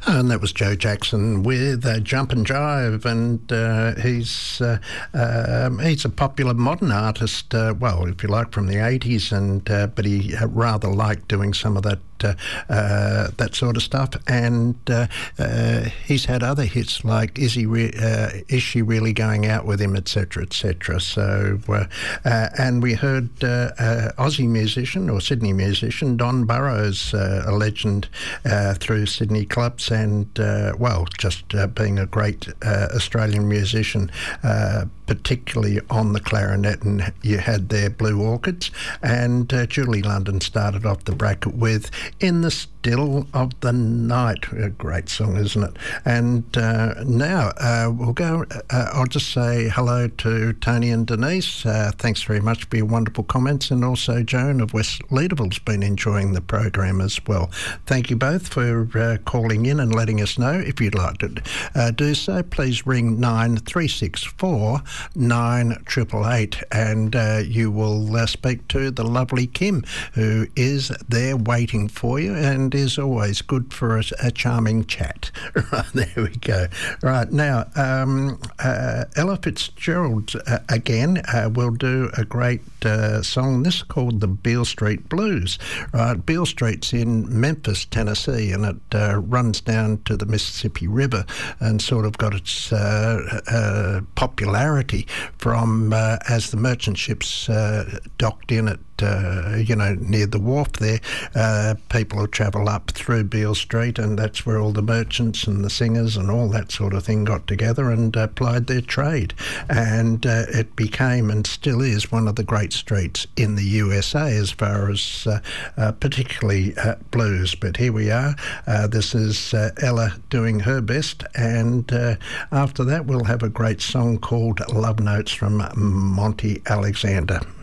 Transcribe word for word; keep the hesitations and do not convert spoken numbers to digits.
And that was Joe Jackson with uh, Jump and Jive, and uh, he's uh, um, he's a popular modern artist, uh, well, if you like, from the eighties, and uh, but he rather liked doing some of that uh, uh, that sort of stuff, and uh, uh, he's had other hits like Is he re- uh, Is She Really Going Out With Him, et cetera, et cetera. So, uh, uh, and we heard uh, uh, Aussie musician or Sydney musician Don Burrows, uh, a legend uh, through Sydney clubs, and uh, well, just uh, being a great uh, Australian musician, uh, particularly on the clarinet, and you had their Blue Orchids, and uh, Julie London started off the bracket with In the Still of the Night. A great song, isn't it? And uh, now uh, we'll go, uh, I'll just say hello to Tony and Denise. Uh, thanks very much for your wonderful comments, and also Joan of West Leederville's been enjoying the program as well. Thank you both for uh, calling in and letting us know. If you'd like to uh, do so, please ring nine three six four nine eight eight eight, and uh, you will uh, speak to the lovely Kim, who is there waiting for you and is always good for a, a charming chat. Right, there we go. Right, now, um, uh, Ella Fitzgerald uh, again uh, will do a great uh, song. This is called the Beale Street Blues. Right, Beale Street's in Memphis, Tennessee, and it uh, runs down to the Mississippi River and sort of got its uh, uh, popularity from uh, as the merchant ships uh, docked in at Uh, you know, near the wharf there, uh, people will travel up through Beale Street, and that's where all the merchants and the singers and all that sort of thing got together and uh, plied their trade. And uh, it became, and still is, one of the great streets in the U S A as far as uh, uh, particularly uh, blues. But here we are. Uh, this is uh, Ella doing her best, and uh, after that we'll have a great song called Love Notes from Monty Alexander.